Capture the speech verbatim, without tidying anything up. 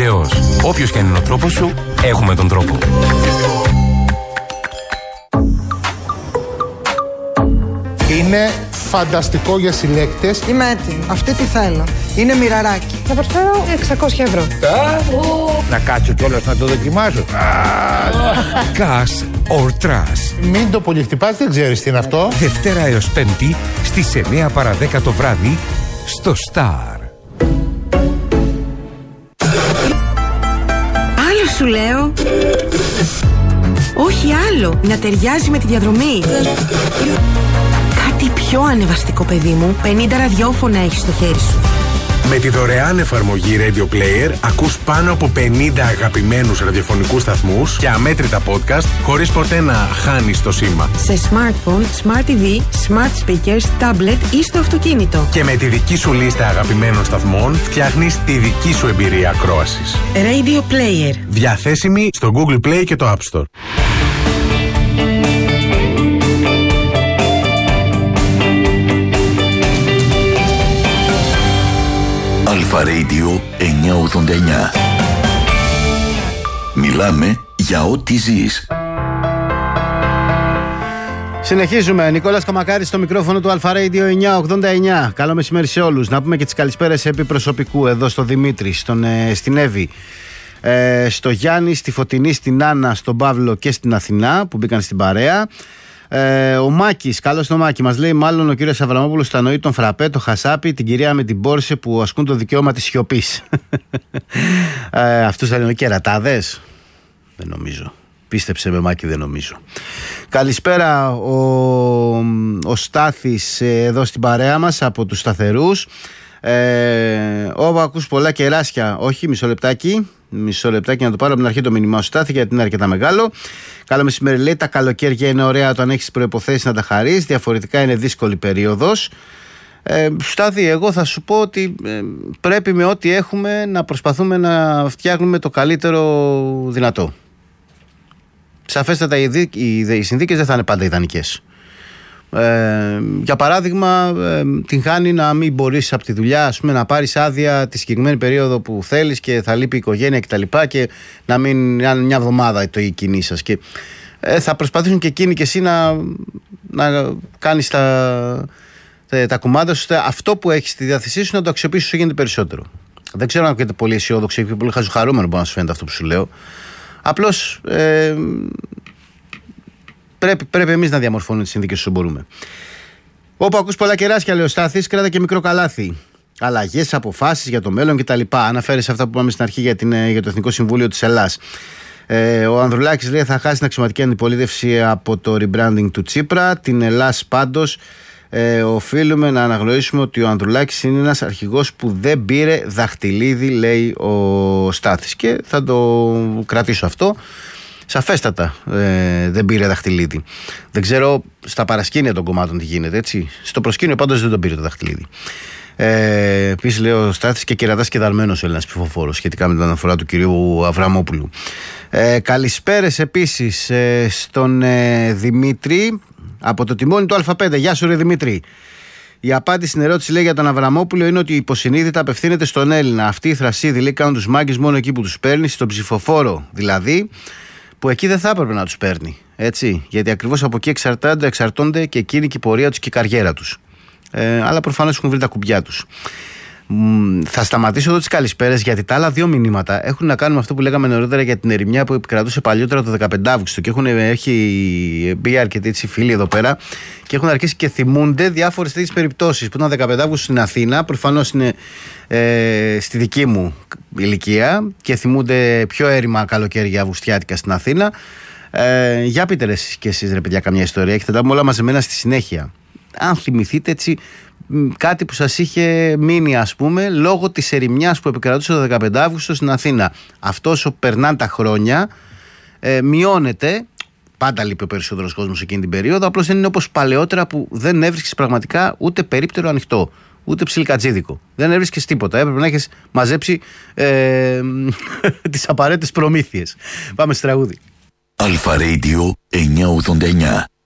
Πειραιώς. Όποιος και αν είναι ο τρόπος σου, έχουμε τον τρόπο. Είναι φανταστικό για συλλέκτες. Είμαι έτοιμη. Αυτή τι θέλω. Είναι μοιραράκι. Θα προσφέρω εξακόσια ευρώ. Να κάτσω κιόλας να το δοκιμάσω. Cash or Trash. Μην το πολύ χτυπάς, δεν ξέρεις τι είναι αυτό. Δευτέρα έως Πέμπτη στις εννιά παρά δέκα το βράδυ στο Star. Άλλο σου λέω. Όχι άλλο. Να ταιριάζει με τη διαδρομή. Κάτι πιο ανεβαστικό, παιδί μου. πενήντα ραδιόφωνα έχεις στο χέρι σου. Με τη δωρεάν εφαρμογή Radio Player ακούς πάνω από πενήντα αγαπημένους ραδιοφωνικούς σταθμούς και αμέτρητα podcast χωρίς ποτέ να χάνεις το σήμα. Σε smartphone, smart τι βι, smart speakers, tablet ή στο αυτοκίνητο. Και με τη δική σου λίστα αγαπημένων σταθμών φτιάχνεις τη δική σου εμπειρία ακρόασης. Radio Player. Διαθέσιμη στο Google Play και το App Store. Αλφα Radio εννιακόσια ογδόντα εννιά. Μιλάμε για ό,τι ζεις. Συνεχίζουμε. Νικόλας Καμακάρης στο μικρόφωνο του Αλφα Radio εννιακόσια ογδόντα εννιά. Καλό μεσημέρι σε όλους. Να πούμε και τις καλησπέρες επί προσωπικού εδώ στο Δημήτρη, στον, ε, στην Εύη, ε, στο Γιάννη, στη Φωτεινή, στην Άννα, στον Παύλο και στην Αθηνά που μπήκαν στην παρέα. Ε, ο Μάκης, καλώς το Μάκη, μας λέει μάλλον ο κύριος Αβραμόπουλος θα νοεί τον Φραπέ, τον Χασάπη, την κυρία με την Πόρσε που ασκούν το δικαίωμα της σιωπής. ε, αυτούς θα λένε κερατάδες. Δεν νομίζω. Πίστεψε με Μάκη, δεν νομίζω. Καλησπέρα ο, ο Στάθης εδώ στην παρέα μας από τους σταθερούς. Ε, όπου ακούς πολλά κεράσια. Όχι, μισό λεπτάκι. Μισό λεπτάκι να το πάρω από την αρχή το μήνυμά σου, Στάθη, γιατί είναι αρκετά μεγάλο. Καλό μεσημέρι, λέει. Τα καλοκαίρια είναι ωραία όταν έχεις προϋποθέσεις να τα χαρείς. Διαφορετικά είναι δύσκολη περίοδος. Ε, Στάθη, εγώ θα σου πω ότι ε, πρέπει με ό,τι έχουμε να προσπαθούμε να φτιάχνουμε το καλύτερο δυνατό. Σαφέστατα οι, δι, οι, οι συνθήκες δεν θα είναι πάντα ιδανικές. Ε, για παράδειγμα, ε, την χάνει να μην μπορείς από τη δουλειά, ας πούμε, να πάρεις άδεια τη συγκεκριμένη περίοδο που θέλεις και θα λείπει η οικογένεια κτλ. Και, και να μην είναι μια εβδομάδα το η κοινή σας. Και ε, θα προσπαθήσουν και εκείνοι και εσύ να, να κάνεις τα, τα, τα κουμάντα σου, αυτό που έχεις στη διάθεσή σου να το αξιοποιήσεις όσο γίνεται περισσότερο. Δεν ξέρω αν ακούγεται πολύ αισιόδοξο ή πολύ χαζοχαρούμενο μπορεί να σου φαίνεται αυτό που σου λέω. Απλώς ε, Πρέπει, πρέπει εμείς να διαμορφώνουμε τις συνθήκες όσο μπορούμε. Όπου ακούς πολλά κεράσια, λέει ο Στάθης, κράτα και μικρό καλάθι. Αλλαγές, αποφάσεις για το μέλλον κτλ. Αναφέρει σε αυτά που είπαμε στην αρχή για, την, για το Εθνικό Συμβούλιο της Ελλάδας. Ε, ο Ανδρουλάκης λέει θα χάσει την αξιωματική αντιπολίτευση από το rebranding του Τσίπρα. Την Ελλάς πάντως ε, οφείλουμε να αναγνωρίσουμε ότι ο Ανδρουλάκης είναι ένας αρχηγός που δεν πήρε δαχτυλίδι, λέει ο Στάθης. Και θα το κρατήσω αυτό. Σαφέστατα ε, δεν πήρε δαχτυλίδι. Δεν ξέρω στα παρασκήνια των κομμάτων τι γίνεται, έτσι. Στο προσκήνιο πάντως δεν τον πήρε το δαχτυλίδι. Ε, Επίσης λέει ο Στάθης και κερατάς και δαρμένος ο Έλληνας ψηφοφόρος σχετικά με την αναφορά του κυρίου Αβραμόπουλου. Ε, καλησπέρες επίσης ε, στον ε, Δημήτρη από το τιμόνι του Α πέντε. Γεια σου ρε Δημήτρη. Η απάντηση στην ερώτηση, λέει, για τον Αβραμόπουλο είναι ότι υποσυνείδητα απευθύνεται στον Έλληνα. Αυτοί οι θρασίδοι, λέει, κάνουν τους μάγκες μόνο εκεί που τους παίρνει, στον ψηφοφόρο δηλαδή, που εκεί δεν θα έπρεπε να τους παίρνει. Έτσι, γιατί ακριβώς από εκεί εξαρτώνται, εξαρτώνται και εκείνη και η πορεία τους και η καριέρα τους. Ε, αλλά προφανώς έχουν βρει τα κουμπιά τους. Μ, θα σταματήσω εδώ τις καλησπέρες, γιατί τα άλλα δύο μηνύματα έχουν να κάνουν με αυτό που λέγαμε νωρίτερα για την ερημιά που επικρατούσε παλιότερα το δεκαπέντε Αυγούστου. Και έχουν, έχει μπει αρκετοί έτσι φίλοι εδώ πέρα και έχουν αρχίσει και θυμούνται διάφορες τέτοιες περιπτώσεις που ήταν δεκαπέντε Αυγούστου στην Αθήνα. Προφανώς είναι ε, στη δική μου ηλικία και θυμούνται πιο έρημα καλοκαίρια αυγουστιάτικα στην Αθήνα. Ε, για πείτε ρε και εσείς ρε παιδιά καμιά ιστορία και θα τα πούμε όλα μαζεμένα στη συνέχεια. Αν θυμηθείτε έτσι κάτι που σας είχε μείνει, ας πούμε, λόγω της ερημιάς που επικρατούσε το δεκαπέντε Αυγούστου στην Αθήνα. Αυτό όσο περνάνε τα χρόνια ε, μειώνεται. Πάντα λείπει ο περισσότερος κόσμος εκείνη την περίοδο. Απλώς δεν είναι όπως παλαιότερα που δεν έβρισκες πραγματικά ούτε περίπτερο ανοιχτό, ούτε ψιλικατζίδικο. Δεν έβρισκες τίποτα. Έπρεπε να έχεις μαζέψει ε, τις απαραίτητες προμήθειες. Πάμε στο τραγούδι. Αλφα Radio εννιακόσια ογδόντα εννιά.